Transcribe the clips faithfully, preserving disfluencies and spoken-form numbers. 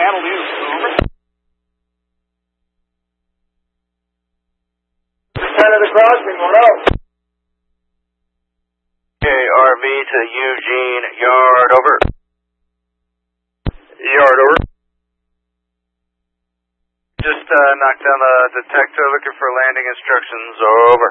That'll do. Over. Percent of the crossing, one out. Okay, R V to Eugene, yard over. Yard over. Just uh, knocked down the detector, looking for landing instructions, over.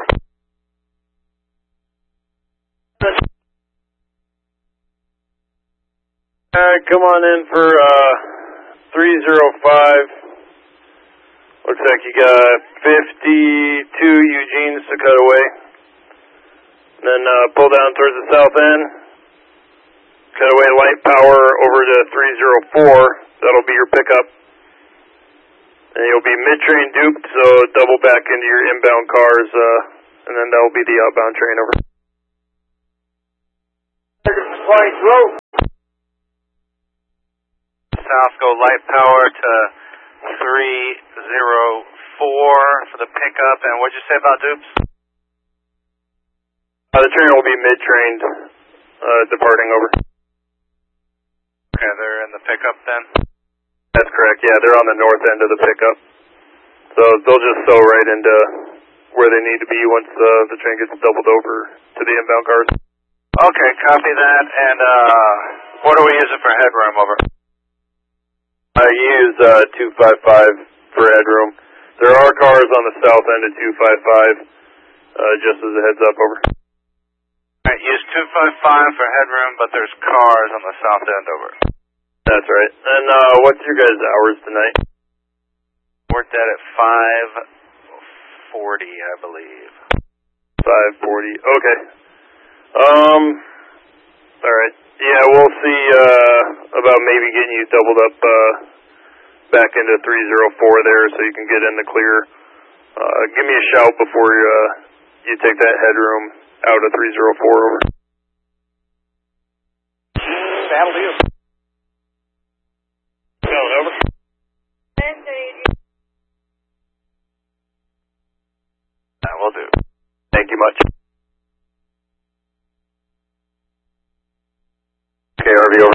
Alright, come on in for uh, three zero five. Looks like you got fifty-two Eugenes to cut away. And then uh, pull down towards the south end. Cut away light power over to three zero four. That'll be your pickup. And you'll be mid-train duped, so double back into your inbound cars, uh, and then that'll be the outbound train over. twenty-two. South, go light power to three zero four for the pickup. And what'd you say about dupes? Uh, the train will be mid-trained, uh, departing over. Okay, they're in the pickup then? That's correct, yeah, they're on the north end of the pickup. So they'll just sew right into where they need to be once uh, the train gets doubled over to the inbound cars. Okay, copy that. And uh, what are we using for headroom, over? I use uh, two five five for headroom. There are cars on the south end of two five five, uh, just as a heads up, over. All right, use two five five for headroom, but there's cars on the south end, over. That's right. And uh, what's your guys' hours tonight? We're dead at five forty, I believe. five forty, okay. Um, alright. Yeah, we'll see uh, about maybe getting you doubled up uh, back into three zero four there so you can get in the clear. Uh, give me a shout before uh, you take that headroom out of three zero four, over. That'll do. Going over. That will do. Thank you much. Okay, R V over.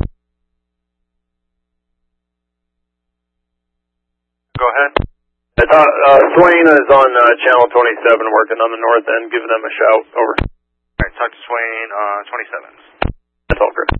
Go ahead. I thought uh, Swain is on uh, channel twenty-seven working on the north end. Give them a shout, over. All right, talk to Swain on twenty-seven. That's all, Chris.